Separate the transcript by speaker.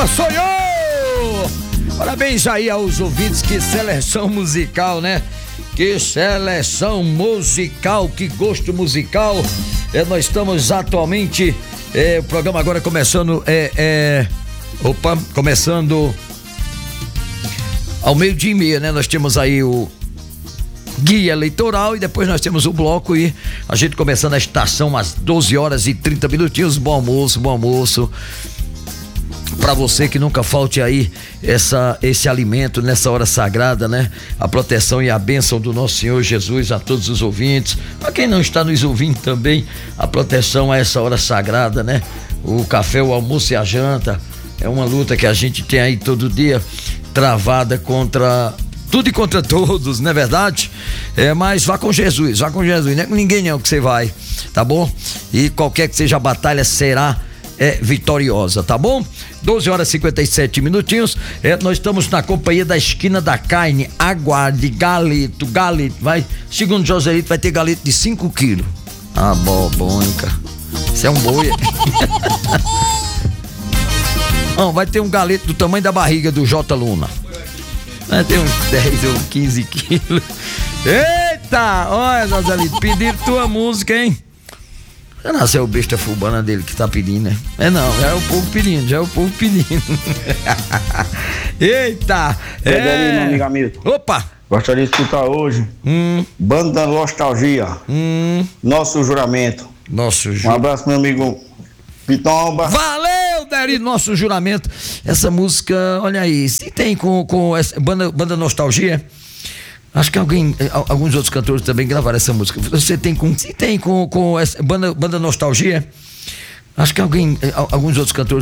Speaker 1: Sonhou! Parabéns aí aos ouvintes, que seleção musical, né? Que seleção musical, que gosto musical. Nós estamos atualmente, o programa agora começando, começando ao 12:30, né? Nós temos aí o guia eleitoral e depois nós temos o bloco e a gente começando a estação às 12h30. Bom almoço. Para você que nunca falte aí esse alimento nessa hora sagrada, né? A proteção e a bênção do nosso Senhor Jesus a todos os ouvintes. Para quem não está nos ouvindo também, a proteção a essa hora sagrada, né? O café, o almoço e a janta. É uma luta que a gente tem aí todo dia, travada contra tudo e contra todos, não é verdade? Mas vá com Jesus, não é com ninguém não que você vai, tá bom? E qualquer que seja a batalha será vitoriosa, tá bom? 12h57. Nós estamos na companhia da Esquina da Carne. Aguarde, galeto, vai, segundo Joselito, vai ter galeto de 5 quilos. Ah, bobonca, isso é um boi. Não, vai ter um galeto do tamanho da barriga do J. Luna. Vai ter uns 10 ou 15 quilos. Eita, olha, Joselito, pediram tua música, hein? Já nasceu o besta fubana dele que tá pedindo, né? Já é o povo pedindo. Eita!
Speaker 2: Meu amigo Hamilton.
Speaker 1: Opa!
Speaker 2: Gostaria de escutar hoje Banda Nostalgia. Nosso Juramento. Um abraço, meu amigo Pitomba.
Speaker 1: Valeu, Deri, Nosso Juramento. Essa música, olha aí, se tem com essa banda Nostalgia. Acho que alguns outros cantores também gravaram essa música. Se tem com essa banda Nostalgia. Acho que alguns outros cantores